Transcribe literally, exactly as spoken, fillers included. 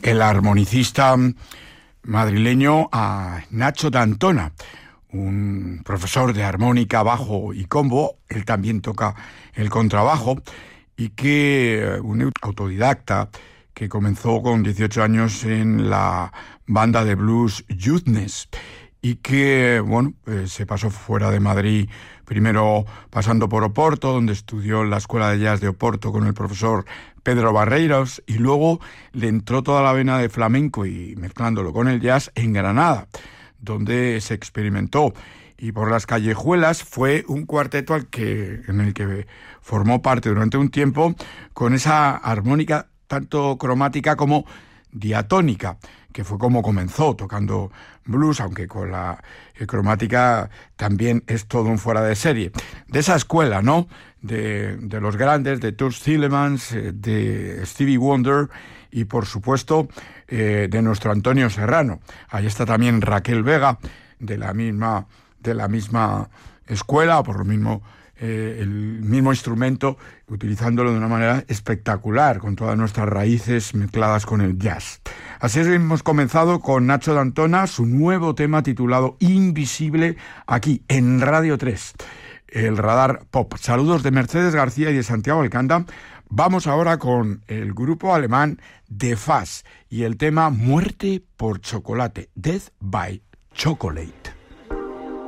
el armonicista madrileño a Nacho D'Antona, un profesor de armónica, bajo y combo. Él también toca el contrabajo y que un autodidacta que comenzó con dieciocho años en la banda de blues Youthness y que, bueno, eh, se pasó fuera de Madrid, primero pasando por Oporto, donde estudió en la Escuela de Jazz de Oporto con el profesor Pedro Barreiros, y luego le entró toda la vena de flamenco y mezclándolo con el jazz en Granada, donde se experimentó. Y por las callejuelas fue un cuarteto al que, en el que formó parte durante un tiempo, con esa armónica tanto cromática como diatónica, que fue como comenzó tocando blues, aunque con la eh, cromática también es todo un fuera de serie. De esa escuela, ¿no? De, de los grandes, de Toots Thielemans, eh, de Stevie Wonder y, por supuesto, eh, de nuestro Antonio Serrano. Ahí está también Raquel Vega, de la misma, de la misma escuela, o por lo mismo Eh, el mismo instrumento, utilizándolo de una manera espectacular, con todas nuestras raíces mezcladas con el jazz. Así es, hemos comenzado con Nacho D'Antona, su nuevo tema titulado Invisible, aquí en Radio tres, el Radar Pop. Saludos de Mercedes García y de Santiago Alcanda. Vamos ahora con el grupo alemán The Fuzz y el tema Muerte por Chocolate, Death by Chocolate.